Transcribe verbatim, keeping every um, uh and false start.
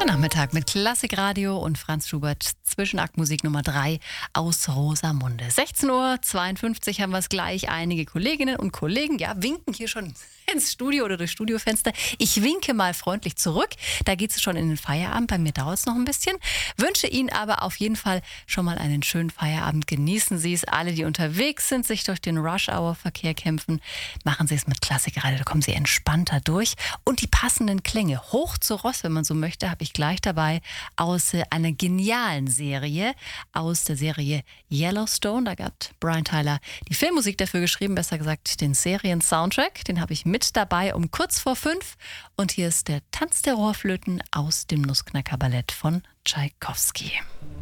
Der Nachmittag mit Klassikradio und Franz Schubert, Zwischenaktmusik Nummer drei aus Rosamunde. sechzehn Uhr zweiundfünfzig haben wir es gleich. Einige Kolleginnen und Kollegen, ja, winken hier schon ins Studio oder durchs Studiofenster. Ich winke mal freundlich zurück. Da geht es schon in den Feierabend. Bei mir dauert es noch ein bisschen. Wünsche Ihnen aber auf jeden Fall schon mal einen schönen Feierabend. Genießen Sie es. Alle, die unterwegs sind, sich durch den Rush-Hour-Verkehr kämpfen, machen Sie es mit Klassikradio. Da kommen Sie entspannter durch. Und die passenden Klänge hoch zu Ross, wenn man so möchte, habe ich gleich dabei aus äh, einer genialen Serie, aus der Serie Yellowstone. Da hat Brian Tyler die Filmmusik dafür geschrieben, besser gesagt den Serien-Soundtrack. Den habe ich mit dabei um kurz vor fünf. Und hier ist der Tanz der Rohrflöten aus dem Nussknacker-Ballett von Tschaikowski.